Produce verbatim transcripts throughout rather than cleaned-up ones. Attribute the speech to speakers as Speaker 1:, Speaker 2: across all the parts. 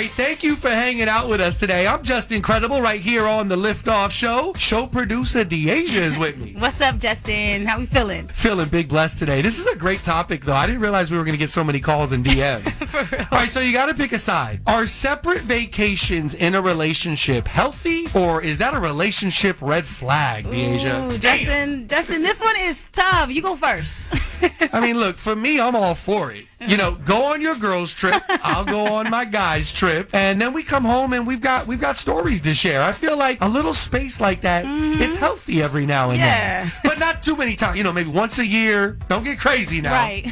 Speaker 1: right, thank you for hanging out with us today. I'm Just Incredible right here on the Liftoff Show. Show producer Deasia is with me.
Speaker 2: What's up, Justin? How we feeling?
Speaker 1: Feeling big blessed today. This is a great topic, though. I didn't realize we were going to get so many calls and D Ms.
Speaker 2: For real.
Speaker 1: All right, so you got to pick a side. Are separate vacations in a relationship healthy, or is that a relationship red flag, Deasia?
Speaker 2: Ooh, Justin, Justin, this one is tough. You go first.
Speaker 1: I mean, look, for me, I'm all for it. You know, go on your girls' trip. I'll go on my guys' trip, and then we come home and we've got we've got stories to share. I feel like a little space like that, mm-hmm. it's healthy every now and
Speaker 2: yeah.
Speaker 1: then, but not too many times. You know, maybe once a year. Don't get crazy now.
Speaker 2: Right.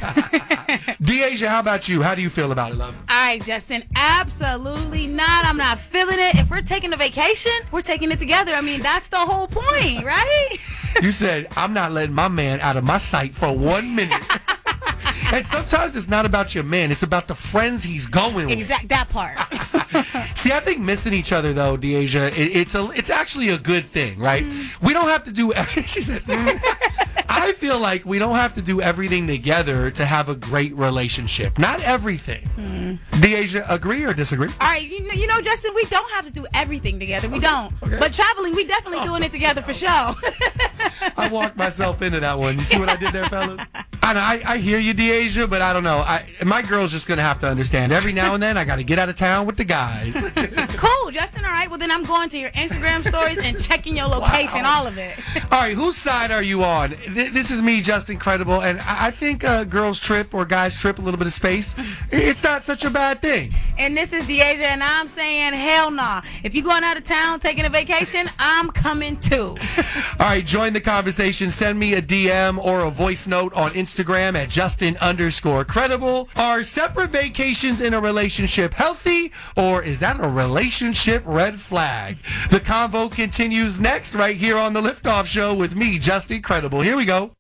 Speaker 1: Deasia, how about you? How do you feel about it, love?
Speaker 2: All right, Justin, absolutely not. I'm not feeling it. If we're taking a vacation, we're taking it together. I mean, that's the whole point, right?
Speaker 1: You said, I'm not letting my man out of my sight for one minute. And sometimes it's not about your man. It's about the friends he's going with.
Speaker 2: Exact that part.
Speaker 1: See, I think missing each other, though, Deasia, it, it's a, it's actually a good thing, right? Mm. We don't have to do... She said... Mm. I feel like we don't have to do everything together to have a great relationship. Not everything. Mm. Deasia, agree or disagree?
Speaker 2: All right, you know, you know, Justin, we don't have to do everything together. We okay. don't. Okay. But traveling, we definitely oh. doing it together for sure.
Speaker 1: I walked myself into that one. You see what I did there, fellas? I know, I, I hear you, Deasia, but I don't know. I, my girl's just going to have to understand. Every now and then, I got to get out of town with the guys.
Speaker 2: Cool, Justin. All right. Well, then I'm going to your Instagram stories and checking your location, wow. all of it.
Speaker 1: All right. Whose side are you on? This is me, Just Incredible, and I think a girl's trip or guy's trip, a little bit of space, it's not such a bad thing.
Speaker 2: And this is Deasia, and I'm saying hell nah. If you're going out of town, taking a vacation, I'm coming too.
Speaker 1: All right. Join the conversation. Send me a D M or a voice note on Instagram at Justin underscore credible. Are separate vacations in a relationship healthy, or is that a relationship red flag? The convo continues next right here on the Liftoff Show with me, Just Incredible. Here we go.